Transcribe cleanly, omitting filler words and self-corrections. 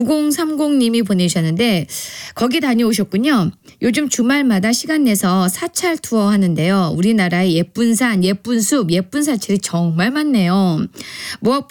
9030님이 보내주셨는데 거기 다녀오셨군요. 요즘 주말마다 시간 내서 사찰 투어 하는데요. 우리나라의 예쁜 산, 예쁜 숲, 예쁜 사찰이 정말 많네요. 무엇보다